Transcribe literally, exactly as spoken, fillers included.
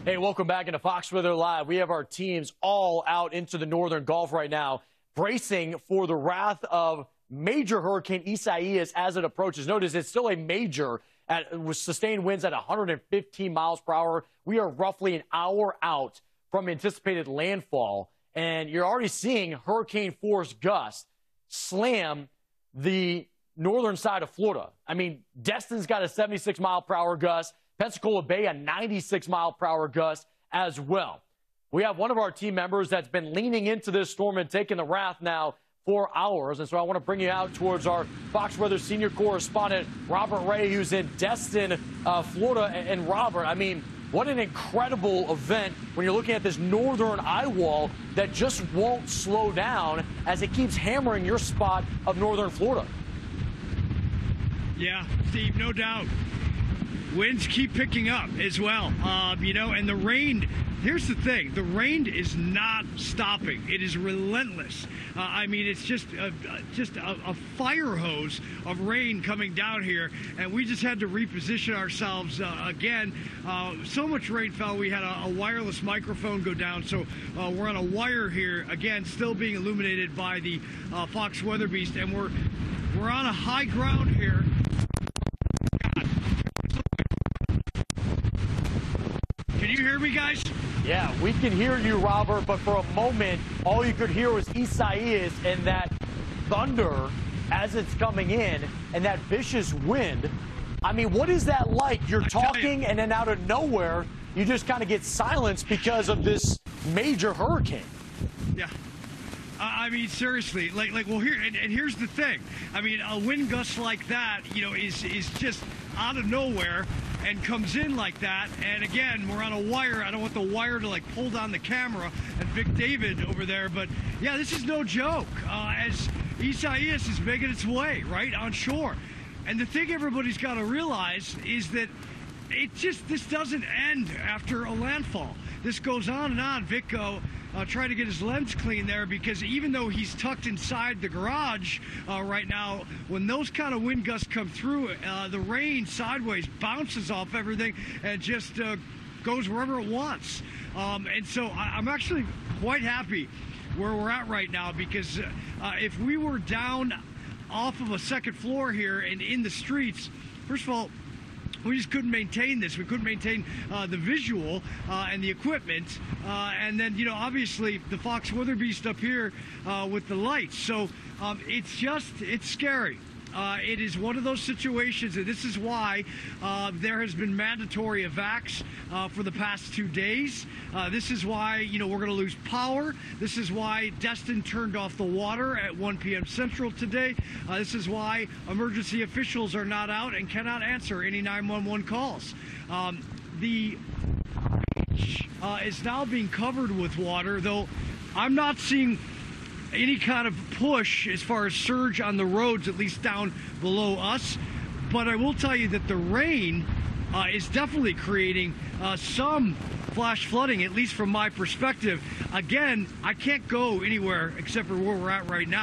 Hey, welcome back into Fox Weather Live. We have our teams all out into the northern Gulf right now, bracing for the wrath of major Hurricane Isaias as it approaches. Notice it's still a major at, with sustained winds at one hundred fifteen miles per hour. We are roughly an hour out from anticipated landfall, and you're already seeing hurricane force gusts slam the northern side of Florida. I mean, Destin's got a seventy-six mile per hour gust. Pensacola Bay, a ninety-six mile per hour gust as well. We have one of our team members that's been leaning into this storm and taking the wrath now for hours. And so I want to bring you out towards our Fox Weather senior correspondent, Robert Ray, who's in Destin, uh, Florida. And Robert, I mean, what an incredible event when you're looking at this northern eye wall that just won't slow down as it keeps hammering your spot of northern Florida. Yeah, Steve, no doubt. Winds keep picking up as well, uh, you know, and the rain, here's the thing, the rain is not stopping. It is relentless. Uh, I mean, it's just a, just a, a fire hose of rain coming down here, and we just had to reposition ourselves uh, again. Uh, so much rain fell, we had a, a wireless microphone go down, so uh, we're on a wire here, again, still being illuminated by the uh, Fox Weather Beast, and we're, we're on a high ground here. Can you hear me, guys? Yeah, we can hear you, Robert, but for a moment, all you could hear was Isaias and that thunder as it's coming in and that vicious wind. I mean, what is that like? You're talking you. and then out of nowhere, you just kind of get silenced because of this major hurricane. Yeah. Uh, I mean, seriously, like, like, well, here, and, and here's the thing. I mean, a wind gust like that, you know, is, is just out of nowhere and comes in like that. And again, we're on a wire. I don't want the wire to like pull down the camera and Vic David over there. But yeah, this is no joke uh, as Isaias is making its way right on shore. And the thing everybody's got to realize is that it just, this doesn't end after a landfall. This goes on and on. Vic uh, uh, trying to get his lens clean there, because even though he's tucked inside the garage uh, right now, when those kind of wind gusts come through, uh, the rain sideways bounces off everything and just uh, goes wherever it wants. Um, and so I, I'm actually quite happy where we're at right now, because uh, if we were down off of a second floor here and in the streets, first of all, we just couldn't maintain this. We couldn't maintain uh, the visual uh, and the equipment. Uh, and then, you know, obviously the Fox Weather Beast up here uh, with the lights. So um, it's just, it's scary. Uh, it is one of those situations, and this is why uh, there has been mandatory evacs uh, for the past two days. Uh, this is why, you know, we're going to lose power. This is why Destin turned off the water at one p m Central today. Uh, this is why emergency officials are not out and cannot answer any nine one one calls. Um, the beach uh, is now being covered with water, though I'm not seeing any kind of push as far as surge on the roads, at least down below us. But I will tell you that the rain uh, is definitely creating uh, some flash flooding, at least from my perspective. Again, I can't go anywhere except for where we're at right now.